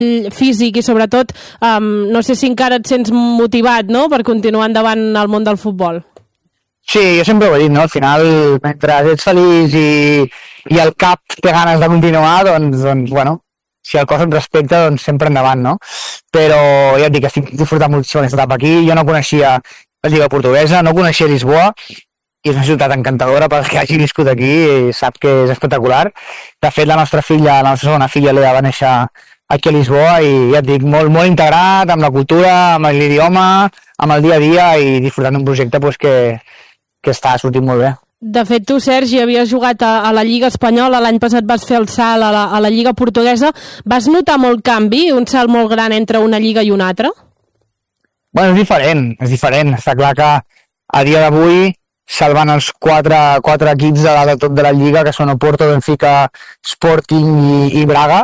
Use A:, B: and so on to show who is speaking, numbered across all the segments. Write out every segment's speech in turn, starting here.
A: físic i sobretot no sé si encara et sents motivat, no?, per continuar endavant al món del futbol.
B: Sí, jo sempre ho he dit, no? Al final, mentre ets feliç i el cap té ganes de continuar, doncs bueno, si el cos et respecta, doncs sempre endavant, no? Però ja et dic, estic disfrutant moltíssim aquesta etapa aquí. Jo no coneixia la Lliga Portuguesa, no coneixia Lisboa, i és una ciutat encantadora per que hagi viscut aquí i sap que és espectacular. De fet, la nostra segona filla, Lea, va néixer aquí a Lisboa i ja et dic, molt, molt integrat amb la cultura, amb l'idioma, amb el dia a dia i disfrutant d'un projecte pues, que està sortint molt bé.
A: De fet, tu, Sergi, havies jugat a la Lliga Espanyola, l'any passat vas fer el salt a la Lliga Portuguesa. Vas notar molt canvi, un salt molt gran entre una lliga i una altra?
B: Bueno, és diferent. Està clar que a dia d'avui, salvant els quatre equips de dalt de tot de la Lliga, que són Oporto, Benfica, Sporting i Braga,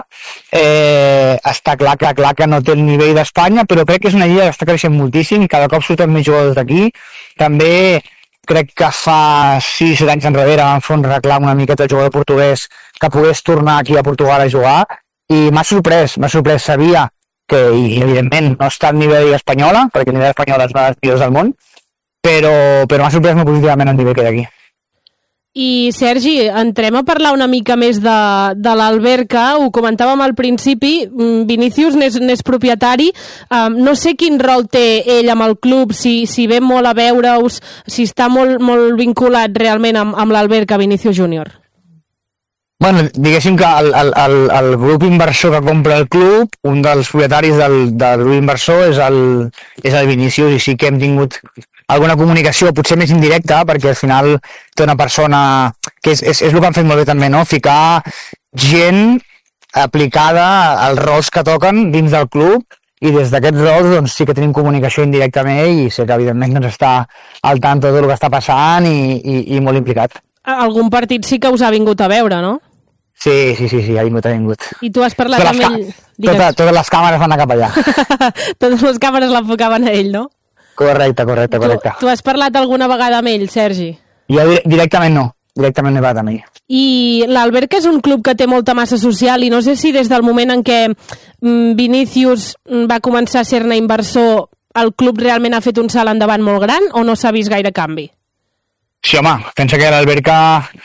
B: està clar que no té el nivell d'Espanya, però crec que és una lliga que està creixent moltíssim i cada cop surten més jugadors d'aquí. També crec que fa 6-7 anys enrere van fer un reclam una miqueta al jugador portuguès que pogués tornar aquí a Portugal a jugar i m'ha sorprès, sabia que, i evidentment, no està al nivell espanyola, perquè el nivell espanyola és una de les millors del món, però m'ha sorprès molt positivament el nivell que hi ha aquí.
A: I, Sergi, entrem a parlar una mica més de l'Alberca. Ho comentàvem al principi, Vinícius n'és propietari. No sé quin rol té ell amb el club, si ve molt a veure-us, si està molt, molt vinculat realment amb l'Alberca, Vinícius Júnior.
B: Bueno, diguéssim que el grup inversor que compra el club, un dels propietaris del grup inversor és el Vinícius, i sí que hem tingut alguna comunicació, potser més indirecta, perquè al final té una persona que és el que han fet molt bé també, no? Ficar gent aplicada als rols que toquen dins del club, i des d'aquests rols doncs, sí que tenim comunicació indirecta amb ell i sé que evidentment doncs, està al tanto de tot el que està passant i molt implicat.
A: Algun partit sí que us ha vingut a veure, no?
B: Sí, ha vingut.
A: I tu has parlat amb ell?
B: Totes les càmeres van anar cap allà.
A: Totes les càmeres l'enfocaven a ell, no?
B: Correcte.
A: Tu has parlat alguna vegada amb ell, Sergi?
B: Jo directament no he parlat amb ell.
A: I l'Alberca és un club que té molta massa social i no sé si des del moment en què Vinícius va començar a ser-ne inversor el club realment ha fet un salt endavant molt gran o no s'ha vist gaire canvi?
B: Sí, home, pensa que l'Alberca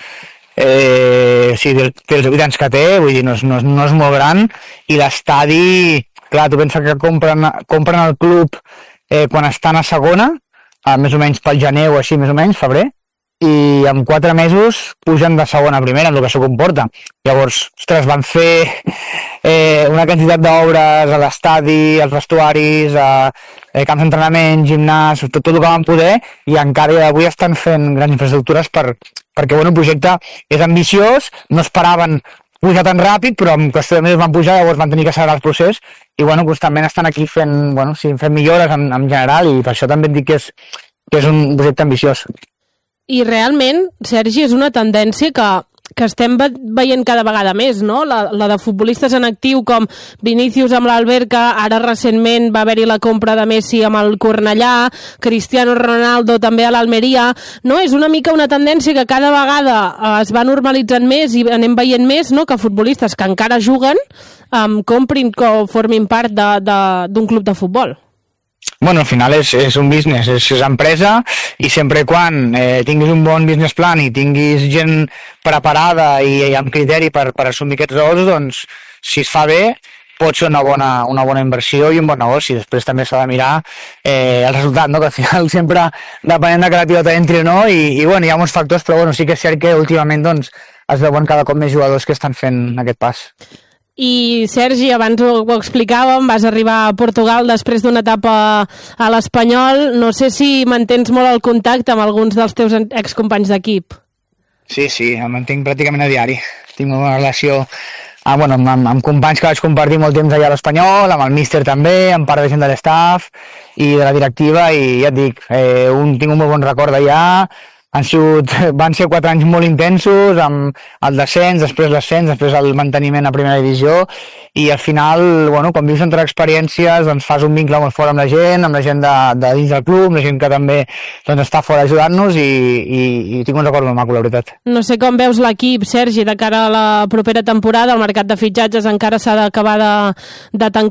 B: té els habitants que té, vull dir, no és molt gran, i l'estadi, clar, tu pensa que compren el club quan estan a segona, més o menys pel gener o així, més o menys, febrer, i en 4 mesos pugen de segona a primera, amb el que això comporta. Llavors, ostres, van fer una quantitat d'obres a l'estadi, als vestuaris, camps d'entrenament, gimnàs, tot el que van poder, i encara avui estan fent grans infraestructures perquè el projecte és ambiciós, no esperaven pujar tan ràpid, però en qüestió de mesos van pujar, llavors van tenir que accelerar el procés, i constantment estan aquí fent millores en general, i per això també et dic que és un projecte ambiciós.
A: I realment, Sergi, és una tendència que estem veient cada vegada més, no? La de futbolistes en actiu com Vinícius amb l'Alberca, ara recentment va haver-hi la compra de Messi amb el Cornellà, Cristiano Ronaldo també a l'Almeria, no? És una mica una tendència que cada vegada es va normalitzant més i anem veient més, no?, que futbolistes que encara juguen comprin o formin part d'un club de futbol.
B: Bueno, al final és un business, és empresa, i sempre quan tinguis un bon business plan i tinguis gent preparada i amb criteri per assumir aquests rols, doncs, si es fa bé, pot ser una bona inversió i un bon negoci. Després també s'ha de mirar el resultat, no? Que al final sempre depenent de que la pilota entri o no, i hi ha molts factors, però sí que és cert que últimament doncs, es veuen cada cop més jugadors que estan fent aquest pas.
A: I, Sergi, abans ho explicàvem, vas arribar a Portugal després d'una etapa a l'Espanyol. No sé si mantens molt el contacte amb alguns dels teus excompanys d'equip.
B: Sí, em mantinc pràcticament a diari. Tinc una relació amb companys que vaig compartir molt temps allà a l'Espanyol, amb el míster també, amb part de gent de l'estaff i de la directiva, i ja et dic, tinc un molt bon record d'allà, van ser 4 anys molt intensos, amb el descens, després l'ascens, després el manteniment a primera divisió, i al final, bueno, quan vius entre experiències, doncs fas un vincle molt fort amb la gent de dins del club, amb la gent que també doncs, està fora ajudant-nos, i tinc un record molt maco, la veritat.
A: No sé com veus l'equip, Sergi, de cara a la propera temporada. El mercat de fitxatges encara s'ha d'acabar de tancar